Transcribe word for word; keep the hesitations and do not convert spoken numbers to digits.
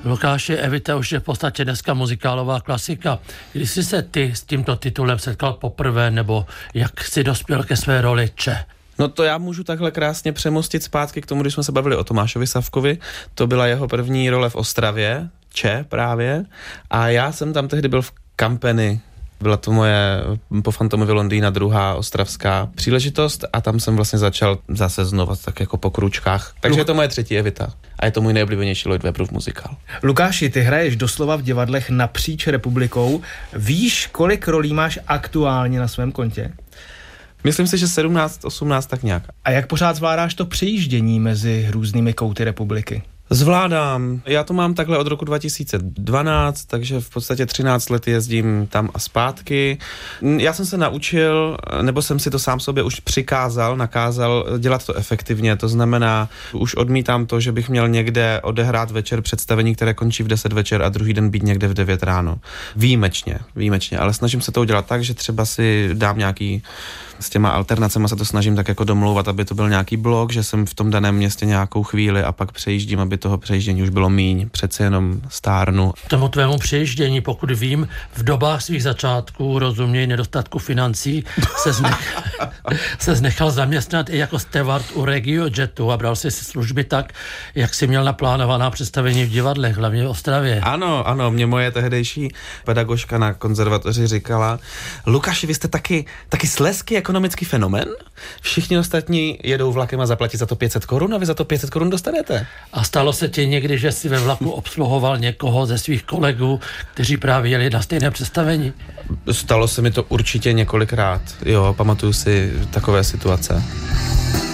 Lukáši, Evita už je v podstatě dneska muzikálová klasika. Kdy jsi se ty s tímto titulem setkal poprvé, nebo jak jsi dospěl ke své roli Če? No to já můžu takhle krásně přemostit zpátky k tomu, když jsme se bavili o Tomášovi Savkovi. To byla jeho první role v Ostravě, Če právě. A já jsem tam tehdy byl v Kampeny. Byla to moje po Fantomovi Londýna druhá ostravská příležitost a tam jsem vlastně začal zase znova tak jako po kručkách. Takže Luk... je to moje třetí Evita a je to můj nejoblíbenější Lloyd Webberův muzikál. Lukáši, ty hraješ doslova v divadlech napříč republikou. Víš, kolik rolí máš aktuálně na svém kontě? Myslím si, že sedmnáct, osmnáct tak nějak. A jak pořád zvládáš to přejíždění mezi různými kouty republiky? Zvládám. Já to mám takhle od roku dva tisíce dvanáct, takže v podstatě třináct let jezdím tam a zpátky. Já jsem se naučil, nebo jsem si to sám sobě už přikázal, nakázal dělat to efektivně. To znamená, už odmítám to, že bych měl někde odehrát večer představení, které končí v deset večer a druhý den být někde v devět ráno. Výjimečně, výjimečně, ale snažím se to udělat tak, že třeba si dám nějaký s těma alternacemi se to snažím tak jako domlouvat, aby to byl nějaký blok, že jsem v tom daném městě nějakou chvíli a pak přejíždím, aby toho přejíždění už bylo míň, přece jenom stárnu. Tomu tvému přejíždění, pokud vím, v dobách svých začátků, rozuměj nedostatku financí, se, znech, se znechal zaměstnat i jako steward u RegioJetu a bral si služby tak, jak si měl naplánovaná představení v divadlech, hlavně v Ostravě. Ano, ano, mě moje tehdejší pedagožka na konzervatoři říkala: Lukáši, vy jste taky, taky slezský ekonomický fenomén? Všichni ostatní jedou vlakem a zaplatí za to pět set korun a vy za to pět set korun dostanete. A stalo se ti někdy, že jsi ve vlaku obsluhoval někoho ze svých kolegů, kteří právě jeli na stejné představení? Stalo se mi to určitě několikrát. Jo, pamatuju si takové situace.